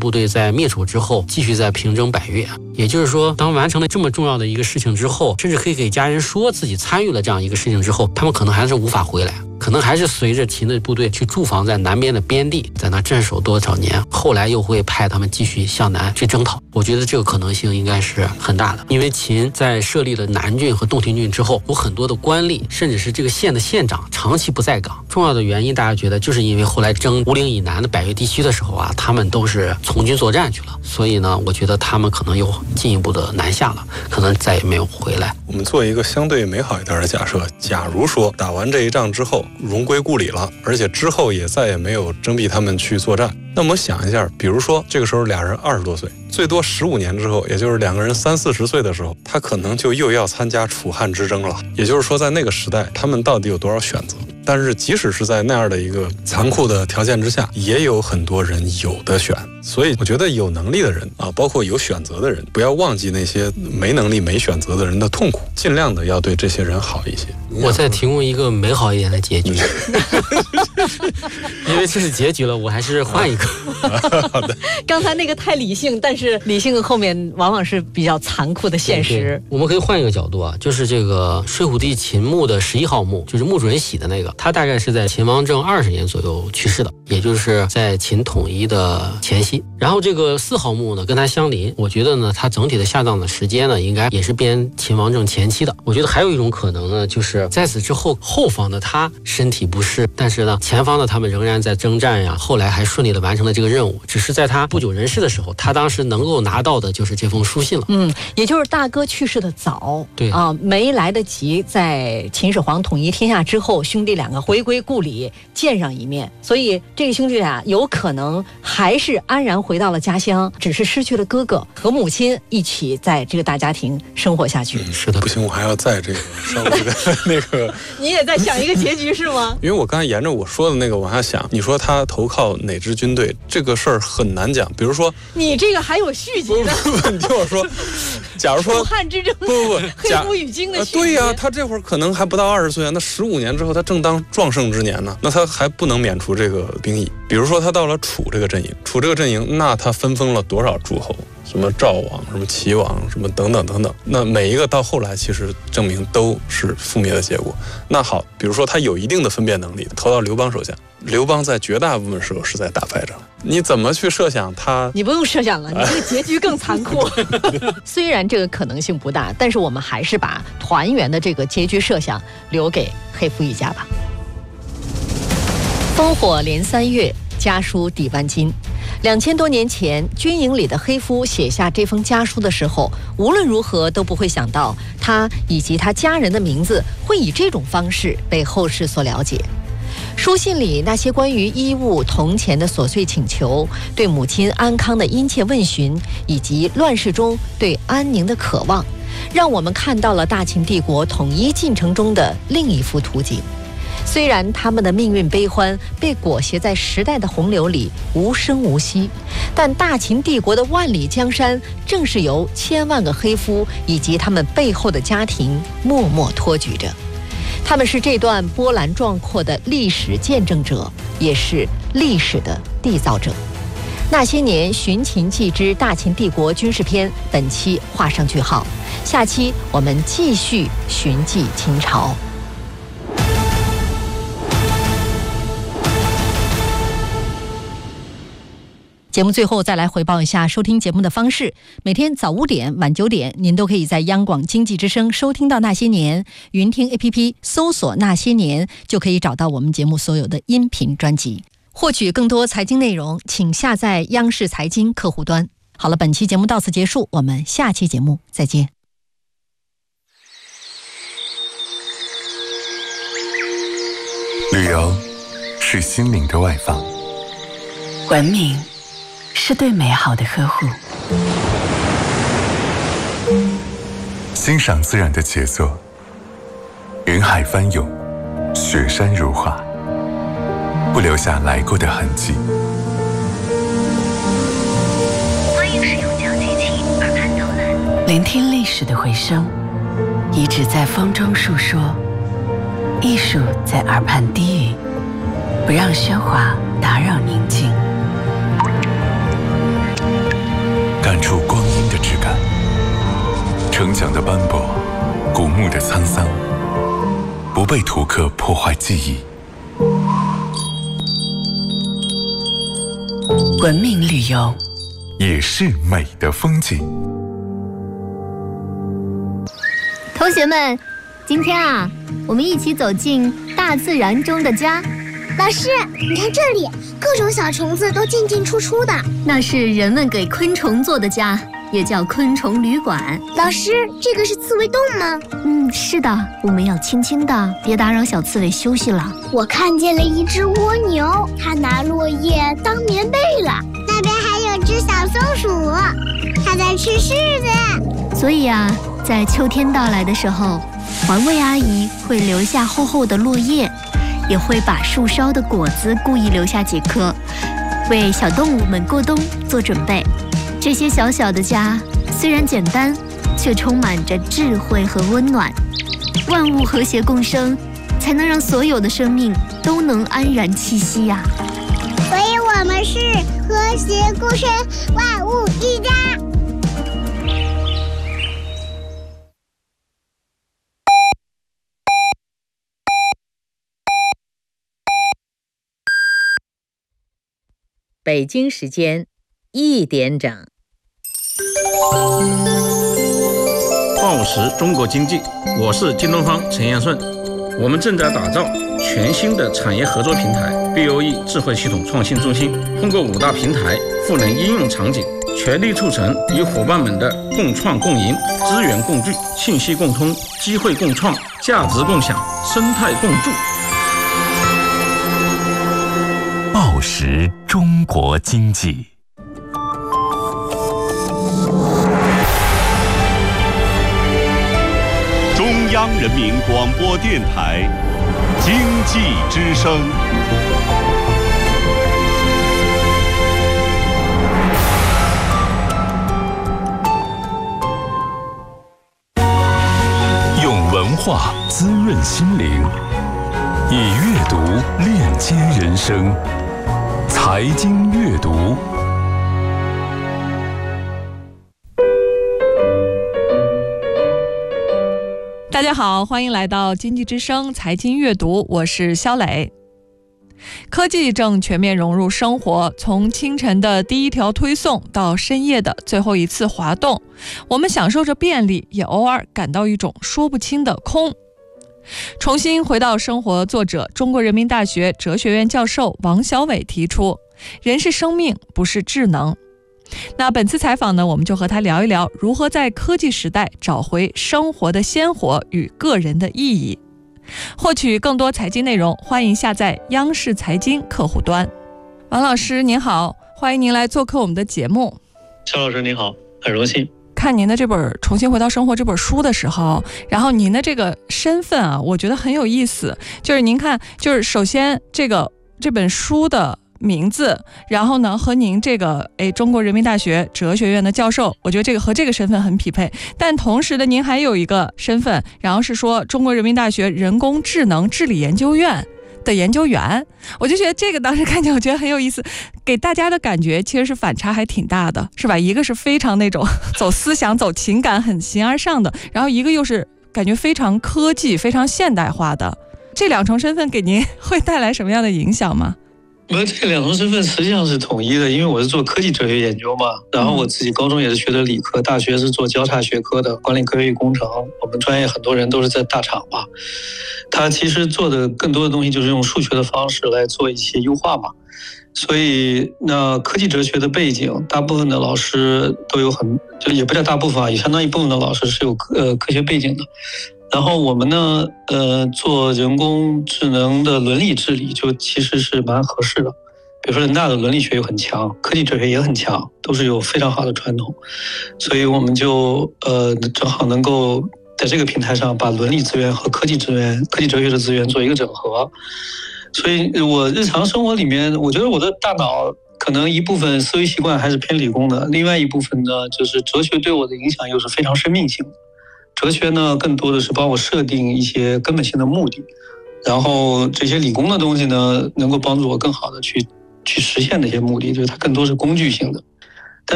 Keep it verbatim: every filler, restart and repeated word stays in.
部队在灭楚之后继续在平征百越。也就是说，当完成了这么重要的一个事情之后，甚至可以给家人说自己参与了这样一个事情之后，他们可能还是无法回来，可能还是随着秦的部队去驻防在南边的边地，在那镇守多少年，后来又会派他们继续向南去征讨。我觉得这个可能性应该是很大的，因为秦在设立了南郡和洞庭郡之后，有很多的官吏，甚至是这个县的县长长期不在岗。重要的原因，大家觉得就是因为后来征吴陵以南的百越地区的时候啊，他们都是从军作战去了，所以呢，我觉得他们可能又进一步的南下了，可能再也没有回来。 我们做一个相对美好一点的假设，假如说打完这一仗之后荣归故里了，而且之后也再也没有征辟他们去作战，那我们想一下，比如说这个时候俩人二十多岁，最多十五年之后，也就是两个人三四十岁的时候，他可能就又要参加楚汉之争了。也就是说，在那个时代，他们到底有多少选择？但是即使是在那样的一个残酷的条件之下，也有很多人有的选。所以我觉得有能力的人啊，包括有选择的人，不要忘记那些没能力没选择的人的痛苦，尽量的要对这些人好一些。 我再提供一个美好一点的结局因为这是结局了，我还是换一个好的。 刚才那个太理性，但是理性后面往往是比较残酷的现实。 对对，我们可以换一个角度啊，就是这个睡虎地秦墓的十一号墓，就是墓主人喜的那个，他大概是在秦王政二十年左右去世的，也就是在秦统一的前夕。然后这个四号墓呢，跟他相邻，我觉得呢，他整体的下葬的时间呢，应该也是偏秦王政前期的。我觉得还有一种可能呢，就是在此之后，后方的他身体不适，但是呢，前方的他们仍然在征战呀，后来还顺利的完成了这个任务。只是在他不久人世的时候，他当时能够拿到的就是这封书信了。 嗯，也就是大哥去世的早， 对啊，没来得及在秦始皇统一天下之后，兄弟两个回归故里见上一面，所以这个兄弟俩有可能还是安然回到了家乡，只是失去了哥哥和母亲，一起在这个大家庭生活下去。 嗯、是的， 不行，我还要在这个稍微的那个， 你也在想一个结局是吗？ 因为我刚才沿着我说的那个往下想，你说他投靠哪支军队，这个事儿很难讲。比如说， 你这个还有续集呢？ 不不不，你听我说，假如说楚汉之争， 不不不， 黑夫与荆的续集、 呃、对呀、啊，他这会儿可能还不到二十岁啊，那十五年之后他正当壮盛之年呢，那他还不能免除这个兵役。比如说他到了楚这个阵营，楚这个阵营，那他分封了多少诸侯？什么赵王、什么齐王、什么等等等等，那每一个到后来其实证明都是覆灭的结果。那好，比如说他有一定的分辨能力，投到刘邦手下，刘邦在绝大部分时候是在打败仗，你怎么去设想他？ 你不用设想了，你这个结局更残酷。虽然这个可能性不大，但是我们还是把团圆的这个结局设想留给黑夫一家吧。烽火连三月，家书抵万金。两千多年前，军营里的黑夫写下这封家书的时候，无论如何都不会想到，他以及他家人的名字会以这种方式被后世所了解。书信里那些关于衣物、铜钱的琐碎请求，对母亲安康的殷切问询，以及乱世中对安宁的渴望，让我们看到了大秦帝国统一进程中的另一幅图景。虽然他们的命运悲欢被裹挟在时代的洪流里无声无息，但大秦帝国的万里江山正是由千万个黑夫以及他们背后的家庭默默托举着。他们是这段波澜壮阔的历史见证者，也是历史的缔造者。那些年寻秦记之大秦帝国军事篇本期画上句号，下期我们继续寻迹秦朝。节目最后再来回报一下收听节目的方式，每天早五点晚九点您都可以在央广经济之声收听到那些年，云听 A P P 搜索那些年就可以找到我们节目所有的音频专辑。获取更多财经内容请下载央视财经客户端。好了，本期节目到此结束，我们下期节目再见。 旅游是心灵的外放， 文明是对美好的呵护， 欣赏自然的杰作，云海翻涌，雪山如画，不留下来过的痕迹。 欢迎使用交机器耳畔导览，聆听历史的回声，遗址在风中述说，艺术在耳畔低语，不让喧哗打扰宁静。 漫出光阴的质感。成长的斑驳，古墓的沧桑，不被图刻破坏记忆。 文明旅游也是美的风景。 同学们，今天啊，我们一起走进大自然中的家。 老师，你看这里，各种小虫子都进进出出的， 那是人们给昆虫做的家，也叫昆虫旅馆。 老师，这个是刺猬洞吗？ 嗯，是的，我们要轻轻的，别打扰小刺猬休息了。 我看见了一只蜗牛，它拿落叶当棉被了。那边还有只小松鼠，它在吃柿子。 所以啊，在秋天到来的时候，环卫阿姨会留下厚厚的落叶，也会把树梢的果子故意留下几颗，为小动物们过冬做准备。这些小小的家虽然简单，却充满着智慧和温暖。万物和谐共生，才能让所有的生命都能安然栖息呀、啊。 所以我们是和谐共生，万物一家。 北京时间一点整。 报时中国经济，我是京东方陈彦顺。我们正在打造全新的产业合作平台 B O E 智慧系统创新中心，通过五大平台赋能应用场景，全力促成与伙伴们的共创共赢、资源共聚、信息共通、机会共创、价值共享、生态共筑。 报时中国经济。 中央人民广播电台经济之声。 用文化滋润心灵，以阅读链接人生。财经阅读。 大家好，欢迎来到经济之声财经阅读，我是肖磊。科技正全面融入生活，从清晨的第一条推送到深夜的最后一次滑动，我们享受着便利，也偶尔感到一种说不清的空。重新回到生活，作者中国人民大学哲学院教授王小伟提出，人是生命，不是智能。那本次采访呢，我们就和他聊一聊如何在科技时代找回生活的鲜活与个人的意义。获取更多财经内容，欢迎下载央视财经客户端。王老师您好，欢迎您来做客我们的节目。 肖老师您好，很荣幸。 看您的这本《重新回到生活》这本书的时候，然后您的这个身份啊，我觉得很有意思。就是您看，就是首先这个这本书的名字，然后呢和您这个诶中国人民大学哲学院的教授，我觉得这个和这个身份很匹配。但同时的您还有一个身份，然后是说中国人民大学人工智能治理研究院的研究员，我就觉得这个当时看见我觉得很有意思，给大家的感觉其实是反差还挺大的，是吧？一个是非常那种走思想走情感很形而上的，然后一个又是感觉非常科技非常现代化的，这两重身份给您会带来什么样的影响吗？ 我这两重身份实际上是统一的，因为我是做科技哲学研究嘛，然后我自己高中也是学的理科，大学是做交叉学科的管理科学与工程，我们专业很多人都是在大厂嘛。他其实做的更多的东西就是用数学的方式来做一些优化嘛。所以那科技哲学的背景，大部分的老师都有很，就也不叫大部分啊，也相当一部分的老师是有呃科学背景的。然后我们呢，呃，做人工智能的伦理治理，就其实是蛮合适的。比如说人大的伦理学又很强，科技哲学也很强，都是有非常好的传统，所以我们就呃正好能够在这个平台上把伦理资源和科技资源、科技哲学的资源做一个整合。所以我日常生活里面，我觉得我的大脑可能一部分思维习惯还是偏理工的，另外一部分呢，就是哲学对我的影响又是非常生命性的。哲学呢，更多的是帮我设定一些根本性的目的，然后这些理工的东西呢，能够帮助我更好的去去实现那些目的，就是它更多是工具性的。